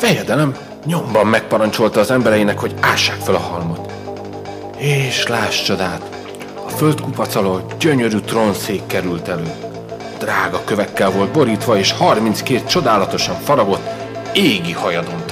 fejedelem nyomban megparancsolta az embereinek, hogy ássák fel a halmot. És láss csodát! A földkupac alól gyönyörű trónszék került elő. Drága kövekkel volt borítva, és 32 csodálatosan faragott égi hajadon